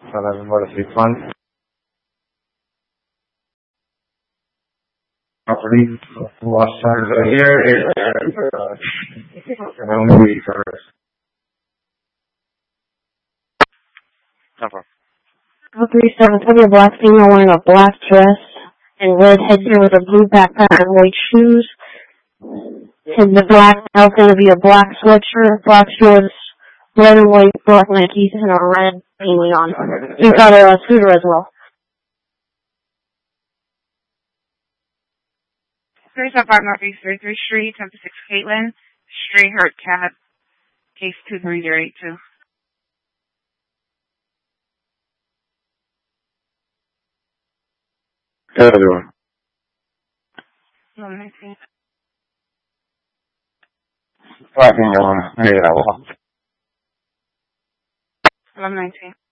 Motor 61. Property, lost signs right here. And I'm going to read first. Number. 037, could be a black female wearing a black dress and red headgear with a blue backpack and white shoes. And the black male's going to be a black sweatshirt, black shorts, red and white black Nikes, and a red painting on. He's got a scooter as well. 375 Northeast 33rd Street, 10-6 Caitlin, Street Hurt Cat, case 23082. Good one. 1119. Black female, 1119.